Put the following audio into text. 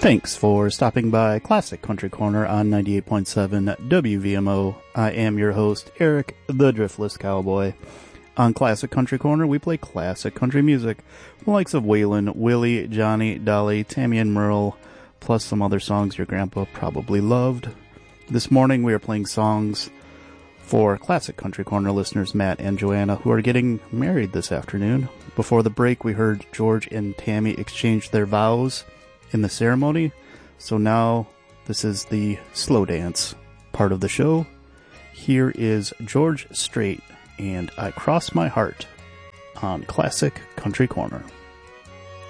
Thanks for stopping by Classic Country Corner on 98.7 WVMO. I am your host, Eric, the Driftless Cowboy. On Classic Country Corner, we play classic country music, the likes of Waylon, Willie, Johnny, Dolly, Tammy and Merle, plus some other songs your grandpa probably loved. This morning we are playing songs for Classic Country Corner listeners Matt and Joanna, who are getting married this afternoon. Before the break, we heard George and Tammy exchange their vows in the ceremony, so now this is the slow dance part of the show. Here is George Strait and I Cross My Heart on Classic Country Corner.